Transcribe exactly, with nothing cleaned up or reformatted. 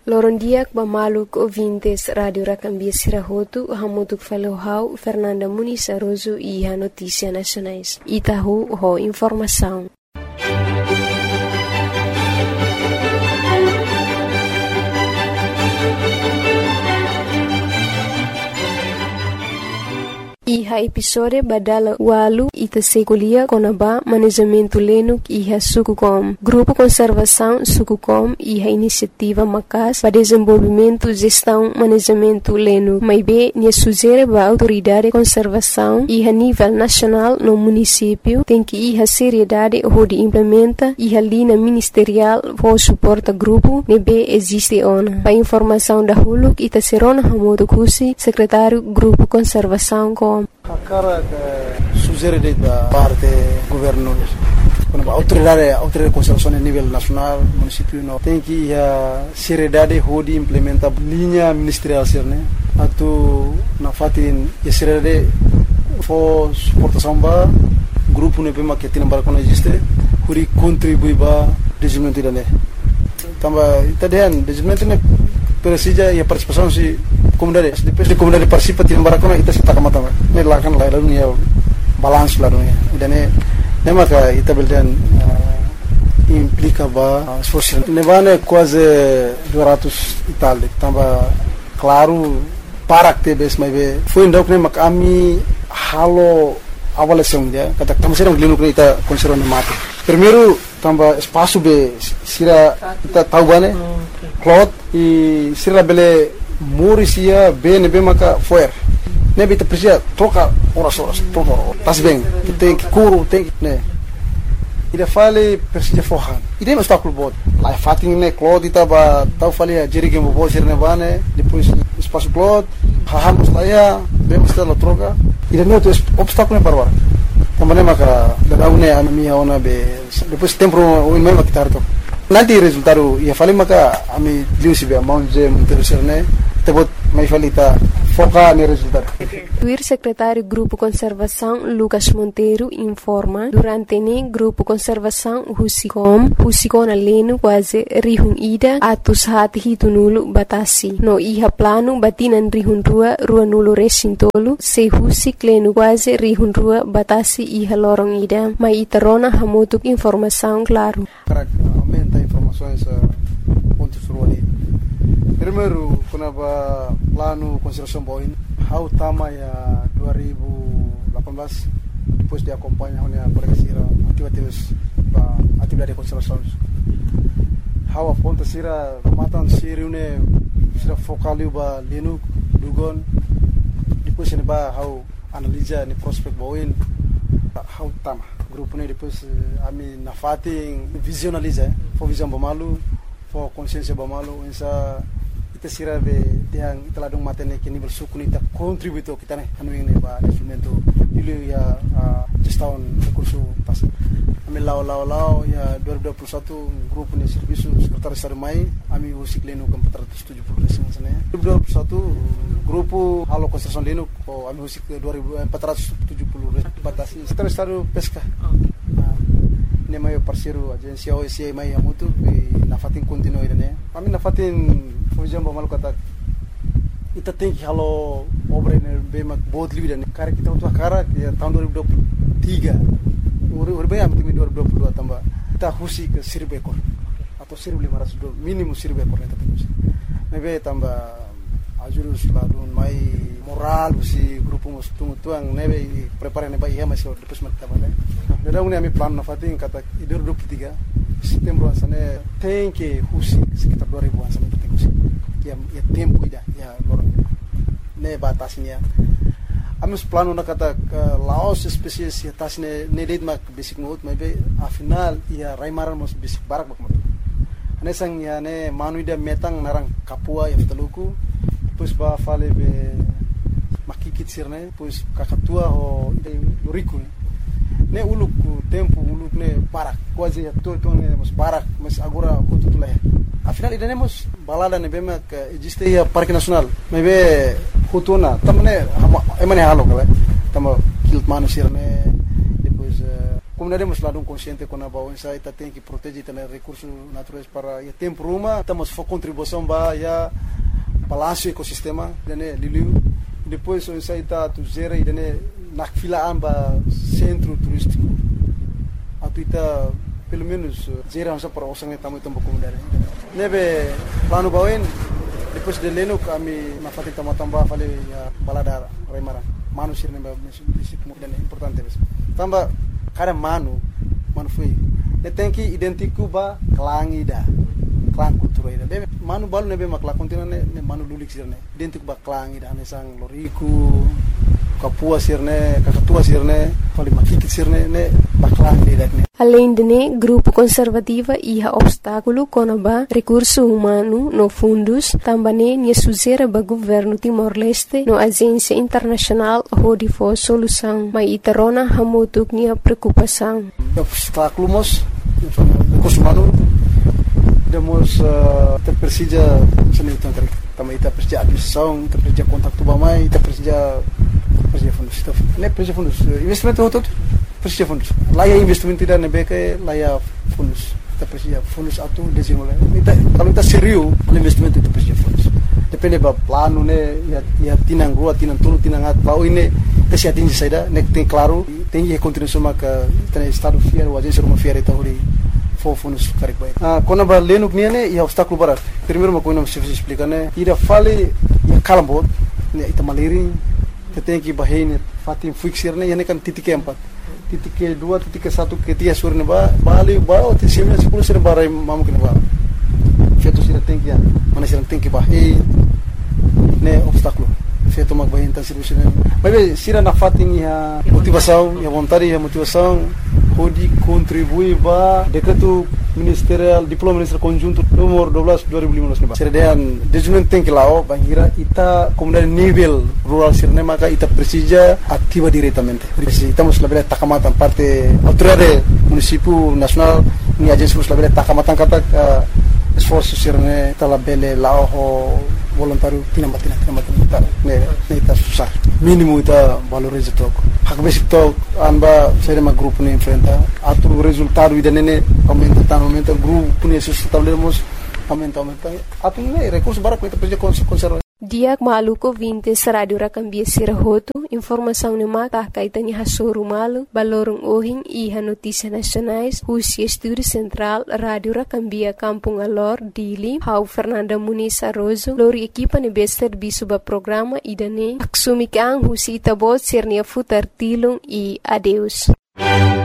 Lorondiak Bamaluk ouvintes Rádio Racambia Sirahotu, Hamutuk Falohau, Fernanda Muniz Aroso e a Notícia Nacionais. Itahu, ho informação. Iha episode badala walu ita sekolia konaba manejamento lenuk iha Sukucom. Grupo Conservação Sukucom iha iniciativa macas para desenvolvimento, gestão, manejamento lenuk. Maibe nia sugere ba autoridade conservação iha nível nacional no município tem que iha seriedade onde implementa iha linha ministerial for suporta grupo nebe existe ona. Para informação da huluk ita serona hamodo kusi secretário Grupo Conservação com a cara que sugere da parte governo quando a autoridade a autoridade de conservação a nível nacional município não tem que a seriedade de implementar linha ministerial né atu na fatin a seriedade for suportação ba grupo ne pema que tem para quando existe huri contribui ba desenvolvimento da né tamba itadian desenvolvimento ne precisa e a participação se comunidade depois de comunidade participa tem barakona ita se taka mata ne lakan la dunia balance la dunia idane ne maka ita beldan implica ba esforço ne vane quase duzentos e tal tamba claro para que bes mai be foi ndok ne mak ami halo avaliação dia kata tamo serão glinu ita conserva ne mate primeiro tamba espaço be sira ita tahu bane cloth e sira bele Morisia bene bem maka foer. Nebe te precisa troca horas horas troca tas bem. Tem que curo tem que né. Ida fale precisa forran. Ida não está com bot. Lá fatin né cloth tava tava fale a jerige mo bot sirne bane depois espaço cloth. Hahamos lá ya bem está la troca. Ida não tem obstáculo para agora. Também maka da une a minha ona be depois tempo o mesmo que tarto. Nanti resultado ia fale maka ami liusi be amount je interesserne tebot mai falita foca no resultado. O secretário Grupo Conservação Lucas Monteiro informa durante ne Grupo Conservação Husicom Husicona leno quase rihun ida atus hati hitunulu batasi no iha plano batinan rihun rua rua nulu resintolu se husik leno quase rihun rua batasi iha lorong ida mai itarona hamutuk informação claro. Aumenta informações pontos ruani. Primeiro, quando plano conservação boin, how tama ya dua ribu lapan belas depois de acompanhar a polícia atividades atividade de conservação. How a ponta sira matan siriune sira focaliu ba lenu dugon depois ne ba how analisa ni prospect boin how tama grupo ne depois ami na fating visionaliza for visão bamalu for consciência bamalu essa ita sira be tiang ita ladung matene ke nível suku ita contributo kita ne anu ini ba desenvolvimento ilu ya gestão recurso pas ami lao lao lao ya dua ribu dua puluh satu grupo ne serviço secretário estado mai ami usik leno ke empat ratus tujuh puluh desa sana dua ribu dua puluh satu grupo halo konstruksi leno ko ami usik empat ratus tujuh puluh batasi secretário estado pesca ne mai parceiro agência O S I mai amutu na fatin continue ne ami na fatin fujam ba malu kata ita tem que halo obra ne be mak bod libi dan cara kita untuk cara ke tahun dua ribu dua puluh tiga ur ur be am timi dua ribu dua puluh dua tambah kita husi ke seribu ekor atau seribu lima ratus minimum seribu ekor ne tapi mebe tambah ajurus ladun mai moral si grupo mus tungu tuang nebe prepare ne ba iya masih depois mak tabale da uni ami plan na fatin kata dua ribu dua puluh tiga setembro asane tem que husi sekitar dua ribu asane tem husi ya ya tempo ida ya lorong ne batasnya amus plano na kata laos spesies ya tasne ne led mak basic note maybe a final ya raimaran mos basic barak mak matu ane sang ya ne manu ida metang narang kapua ya ftaluku depois ba fale be makikit sirne depois kakatua ho ida loriku ne uluk tempo uluk ne barak quase ya to to ne mos barak mas agora contu tu leh afinal ida ne mos balada ne bema que existe ya parque nacional mebe hutuna tamne emane halo kala tamo kilt manu sirne depois como comunidade mas lá um consciente com a bau essa ita tem que proteger também recursos naturais para o tempo ruma estamos for contribuição ba ya balanço ecossistema dene liliu depois essa ita tu zera e dene na fila amba centro turístico atuita pelo menos zera essa para osang tamu tambo comunidade nebe plano bauen depois de leno kami na fati tamba fale ya balada remara manu sirne ba município dan importante bes tamba kada manu manu foi ne tem que identificar ba clang ida clang cultura ida be manu balu nebe makla kontina ne manu lulik sirne identificar ba clang ida ne sang loriku kapua sirne kakatua sirne fale makiki sirne ne ba clang ida ne. Além de né, grupo conservativa e a obstáculo conaba recurso humano no fundos, também ne suzera ba governo Timor-Leste no agência internacional hodi for solução, mas itarona hamutuk nia preocupação. Obstáculo mos recurso humano demos te precisa senitan kari também ita precisa administração, ita precisa contato ba mai, ita precisa precisa fundos, ne precisa fundos investimento hotot precisa fundos. Lá é investimento tidak nebeke, lá é fundos. Kita precisa fundos atu desenvolver. Kita kalau kita serius, investimento itu precisa fundos. Depende ba plano ne, ya ya tinang rua, tinang tulu, tinang at. Bau ini precisa atingir saida, nek tem claro, tem que contribuição maka tem estado fiel, o agência uma fiel eta hori for fundos karik baik. Ah, quando ba lenuk nia ne, ya obstáculo barat. Primeiro uma coisa não se explicar ne, ida fale ya kalambot, ne ita maliri, tem que bahine fatim fixir ne, ya ne kan titik empat. Titik ke dua, titik ke satu, ke tiga sur ne ba, bali ba, o ti sembilan sepuluh sur barai mamu kene ba. Feto sira tem que, mana sira tem que bahine, ne obstáculo. Feto mag bahine tan sira sira. Mas sira na fatim ya motivação, ya vontade, ya motivação, pode contribuir ba decreto ministerial diploma ministerial conjunto nomor dua belas dua ribu lima belas ne ba. Sira dean desenvolvimento tem que lao bangira ita comunidade nível rural sirne maka ita precisa ativa diretamente. Estamos la bela takamatan parte autoridade município nacional ni agência la bela takamatan kata esforço sirne tala bele lao voluntário tinambatina tinambatina ne ne ita susah mínimo ita valoriza toco hak basic to anba sere ma grupo ne enfrenta atu resultado ida nene aumenta tan aumenta grupo ne sustentávelemos aumenta aumenta atu ne recurso bara com ita precisa conservar. Diak maluko vintes radio rakambia sirahoto informação ne mata kaitani hasoru malu balorong ohing iha notícias nacionais Husi Estúdio Central Radio Rakambia Kampung Alor Dili Hau Fernanda Muniz Arrozo lori equipa ne bester bisuba programa idane aksumikang Husi itabot sirnia futar tilung e adeus.